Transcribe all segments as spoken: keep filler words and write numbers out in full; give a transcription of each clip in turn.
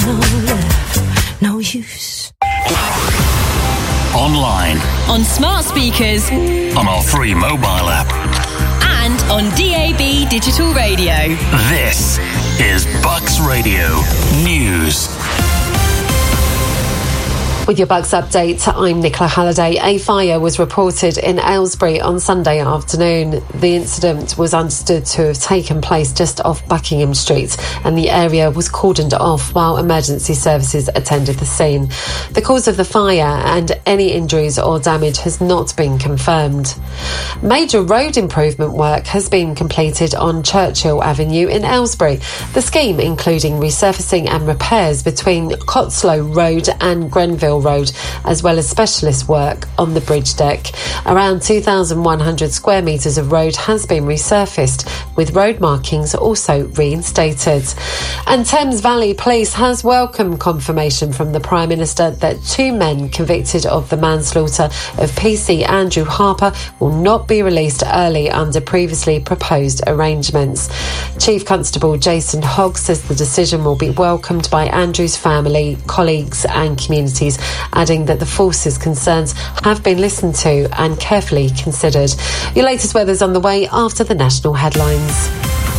no love, no use. Online. On smart speakers. On our free mobile app. And on D A B digital radio. This is Bucks Radio News. With your Bucks update, I'm Nicola Halliday. A fire was reported in Aylesbury on Sunday afternoon. The incident was understood to have taken place just off Buckingham Street, and the area was cordoned off while emergency services attended the scene. The cause of the fire and any injuries or damage has not been confirmed. Major road improvement work has been completed on Churchill Avenue in Aylesbury. The scheme including resurfacing and repairs between Cotslow Road and Grenville Road, as well as specialist work on the bridge deck. Around two thousand one hundred square metres of road has been resurfaced, with road markings also reinstated. And Thames Valley Police has welcomed confirmation from the Prime Minister that two men convicted of the manslaughter of P C Andrew Harper will not be released early under previously proposed arrangements. Chief Constable Jason Hogg says the decision will be welcomed by Andrew's family, colleagues and communities, adding that the force's concerns have been listened to and carefully considered. Your latest weather's on the way after the national headlines.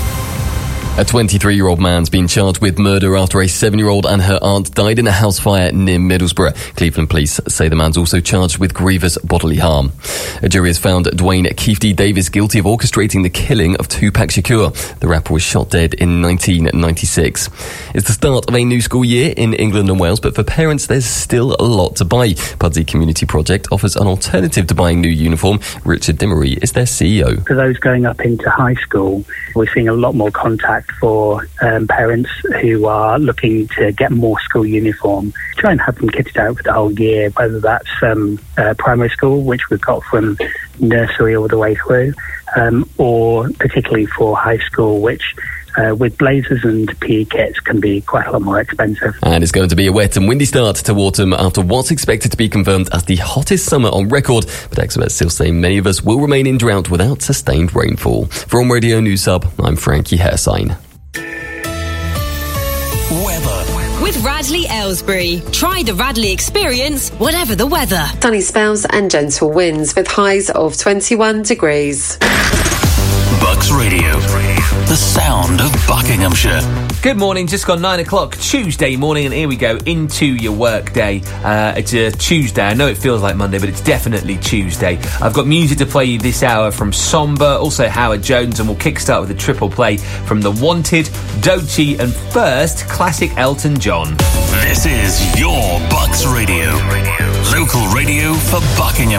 A twenty-three-year-old man's been charged with murder after a seven-year-old and her aunt died in a house fire near Middlesbrough. Cleveland police say the man's also charged with grievous bodily harm. A jury has found Dwayne Keefe D. Davis guilty of orchestrating the killing of Tupac Shakur. The rapper was shot dead in nineteen ninety-six. It's the start of a new school year in England and Wales, but for parents there's still a lot to buy. Pudsey Community Project offers an alternative to buying new uniform. Richard Dimery is their C E O. For those going up into high school, we're seeing a lot more contact for um, parents who are looking to get more school uniform, try and have them kitted out for the whole year, whether that's um, uh, primary school, which we've got from nursery all the way through, um, or particularly for high school, which Uh, with blazers and P E kits can be quite a lot more expensive. And it's going to be a wet and windy start to autumn after what's expected to be confirmed as the hottest summer on record. But experts still say many of us will remain in drought without sustained rainfall. For On Radio News Hub, I'm Frankie Hersign. Weather. With Radley Aylesbury. Try the Radley experience, whatever the weather. Sunny spells and gentle winds with highs of twenty-one degrees. Bucks Radio, the sound of Buckinghamshire. Good morning, just gone nine o'clock, Tuesday morning, and here we go into your work day. Uh, it's a Tuesday. I know it feels like Monday, but it's definitely Tuesday. I've got music to play you this hour from Somber, also Howard Jones, and we'll kickstart with a triple play from The Wanted, Doechii, and first, classic Elton John. This is your Bucks Radio, local radio for Buckingham.